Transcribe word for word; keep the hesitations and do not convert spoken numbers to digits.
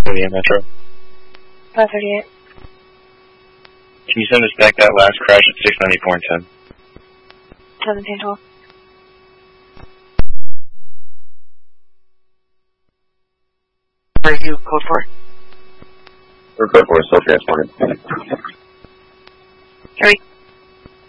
five thirty-eight Metro. five thirty-eight. Can you send us back that last crash at six ninety-four and ten? seventeen twelve. Where are you? Code four? We're code four, still transporting. Harry?